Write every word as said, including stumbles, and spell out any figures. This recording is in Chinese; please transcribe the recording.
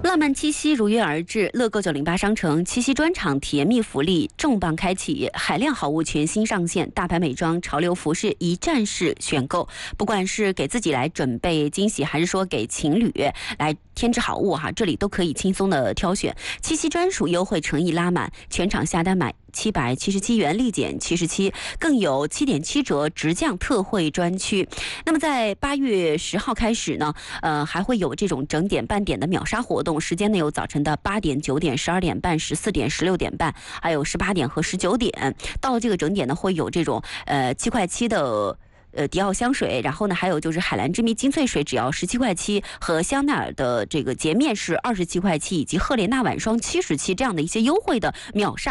浪漫七夕如约而至，乐购九零八商城七夕专场甜蜜福利重磅开启，海量好物全新上线，大牌美妆、潮流服饰一站式选购。不管是给自己来准备惊喜，还是说给情侣来添置好物哈，这里都可以轻松的挑选。七夕专属优惠诚意拉满，全场下单买七百七十七元立减七十七，更有七点七折直降特惠专区。那么在八月十号开始呢，呃，还会有这种整点半点的秒杀活动，时间呢有早晨的八点、九点、十二点半、十四点、十六点半，还有十八点和十九点。到了这个整点呢，会有这种呃七块七的。呃，迪奥香水，然后呢，还有就是海蓝之谜精粹水，只要十七块七，和香奈儿的这个洁面是二十七块七，以及赫莲娜晚霜七十七这样的一些优惠的秒杀。